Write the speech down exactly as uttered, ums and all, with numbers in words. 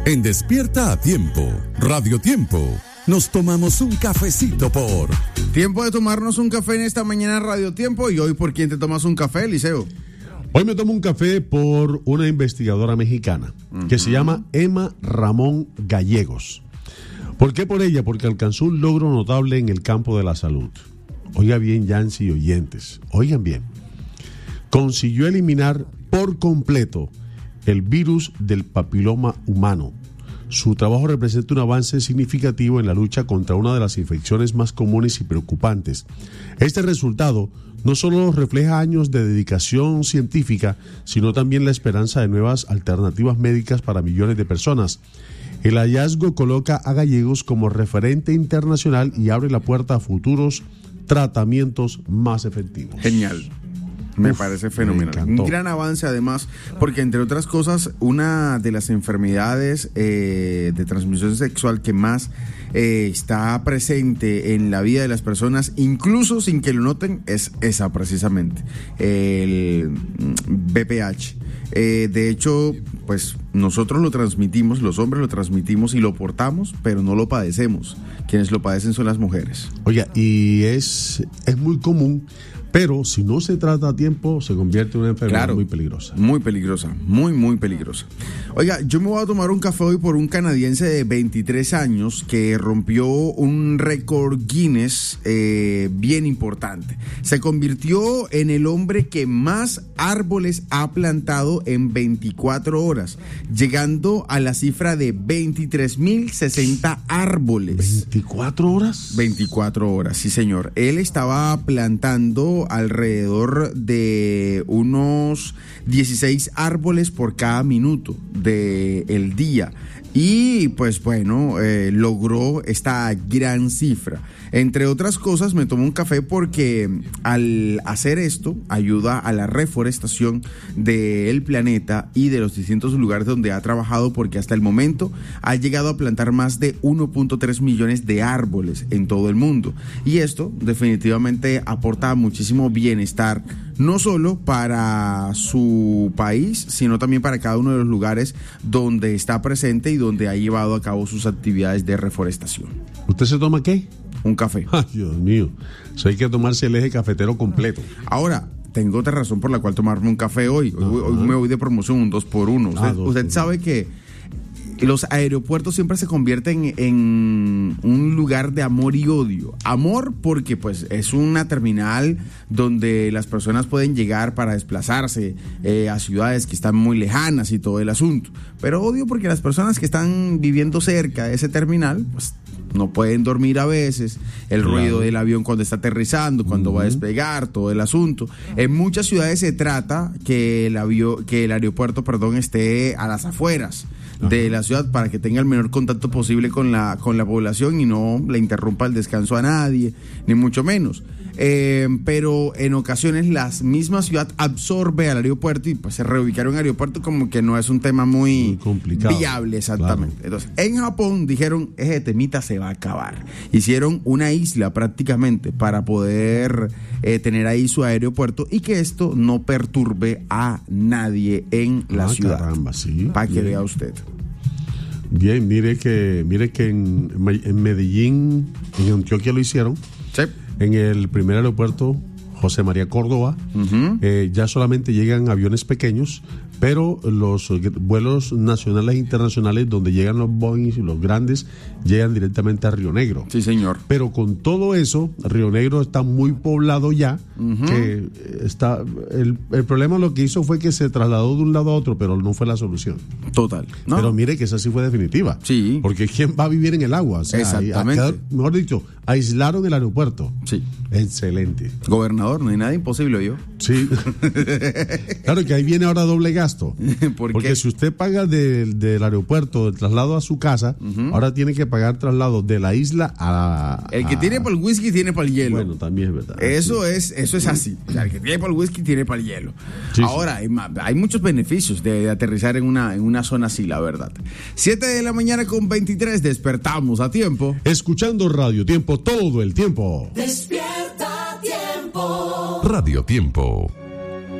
En Despierta a Tiempo, Radio Tiempo, nos tomamos un cafecito por... Tiempo de tomarnos un café en esta mañana Radio Tiempo. Y hoy, ¿por quién te tomas un café, Eliseo? Hoy me tomo un café por una investigadora mexicana uh-huh. que se llama Emma Ramón Gallegos. ¿Por qué por ella? Porque alcanzó un logro notable en el campo de la salud. Oiga bien, Yancy y oyentes, oigan bien. Consiguió eliminar por completo el virus del papiloma humano. Su trabajo representa un avance significativo en la lucha contra una de las infecciones más comunes y preocupantes. Este resultado no solo refleja años de dedicación científica, sino también la esperanza de nuevas alternativas médicas para millones de personas. El hallazgo coloca a Gallegos como referente internacional y abre la puerta a futuros tratamientos más efectivos. Genial. Me Uf, parece fenomenal. Me un gran avance además, porque entre otras cosas, una de las enfermedades eh, de transmisión sexual que más eh, está presente en la vida de las personas, incluso sin que lo noten, es esa precisamente, el V I H. Eh, de hecho, pues nosotros lo transmitimos, los hombres lo transmitimos y lo portamos, pero no lo padecemos. Quienes lo padecen son las mujeres. Oiga, y es, es muy común. Pero si no se trata a tiempo, se convierte en una enfermedad claro, muy peligrosa. Muy peligrosa, muy, muy peligrosa. Oiga, yo me voy a tomar un café hoy por un canadiense de veintitrés años que rompió un récord Guinness eh, bien importante. Se convirtió en el hombre que más árboles ha plantado en veinticuatro horas, llegando a la cifra de veintitrés mil sesenta árboles. ¿veinticuatro horas? veinticuatro horas, sí señor. Él estaba plantando alrededor de unos dieciséis árboles por cada minuto del día. Y pues bueno, eh, logró esta gran cifra. Entre otras cosas, me tomo un café porque al hacer esto ayuda a la reforestación del planeta y de los distintos lugares donde ha trabajado, porque hasta el momento ha llegado a plantar más de uno punto tres millones de árboles en todo el mundo. Y esto definitivamente aporta muchísimo bienestar, no solo para su país, sino también para cada uno de los lugares donde está presente y donde ha llevado a cabo sus actividades de reforestación. ¿Usted se toma qué? Un café. Ay, Dios mío. Eso hay que tomarse el eje cafetero completo. Ahora, tengo otra razón por la cual tomarme un café hoy. Hoy, hoy me voy de promoción, un dos por uno. Usted, ah, dos usted por sabe uno. Que los aeropuertos siempre se convierten en un lugar de amor y odio. Amor porque pues es una terminal donde las personas pueden llegar para desplazarse eh, a ciudades que están muy lejanas y todo el asunto. Pero odio porque las personas que están viviendo cerca de ese terminal pues no pueden dormir a veces, el claro. ruido del avión cuando está aterrizando, cuando uh-huh. va a despegar, todo el asunto. En muchas ciudades se trata que el avión, que el aeropuerto, perdón, esté a las afueras de la ciudad para que tenga el menor contacto posible con la, con la población y no le interrumpa el descanso a nadie, ni mucho menos. Eh, pero en ocasiones la misma ciudad absorbe al aeropuerto y pues se reubicar un aeropuerto como que no es un tema muy, muy complicado, viable exactamente. Claro. Entonces, en Japón dijeron, ese temita se va a acabar. Hicieron una isla prácticamente para poder eh, tener ahí su aeropuerto y que esto no perturbe a nadie en la ah, ciudad. Caramba, sí. Para que vea usted. Bien, mire que, mire que en, en Medellín, en Antioquia lo hicieron. Sí. En el primer aeropuerto, José María Córdoba, uh-huh. eh, ya solamente llegan aviones pequeños, pero los vuelos nacionales e internacionales donde llegan los Boeing y los grandes llegan directamente a Río Negro. Sí, señor. Pero con todo eso, Río Negro está muy poblado ya, uh-huh. que está el, el problema lo que hizo fue que se trasladó de un lado a otro, pero no fue la solución. Total. No. Pero mire que esa sí fue definitiva. Sí. Porque ¿quién va a vivir en el agua? O sea, exactamente. Hay, mejor dicho, aislaron el aeropuerto. Sí. Excelente. Gobernador, no hay nada imposible, yo. Sí. Claro que ahí viene ahora doble gasto. ¿Por Porque qué? si usted paga del, del aeropuerto el traslado a su casa, uh-huh. ahora tiene que pagar traslado de la isla a... El que a... tiene para el whisky tiene para el hielo. Bueno, también es verdad. Eso sí. es eso es así. O sea, el que tiene para el whisky tiene para el hielo. Sí, ahora, sí. Hay, hay muchos beneficios de, de aterrizar en una, en una zona así, la verdad. siete de la mañana con veintitrés, despertamos a tiempo. Escuchando Radio Tiempo todo el tiempo. Despierta a tiempo. Radio Tiempo.